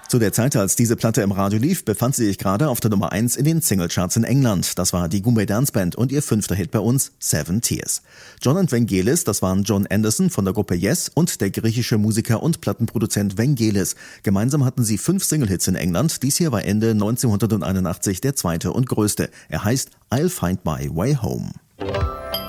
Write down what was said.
Zu der Zeit, als diese Platte im Radio lief, befand sie sich gerade auf der Nummer 1 in den Singlecharts in England. Das war die Goombay Dance Band und ihr 5. Hit bei uns, Seven Tears. John und Vangelis, das waren John Anderson von der Gruppe Yes und der griechische Musiker und Plattenproduzent Vangelis. Gemeinsam hatten sie 5 Single-Hits in England. Dies hier war Ende 1981 der zweite und größte. Er heißt I'll Find My Way Home.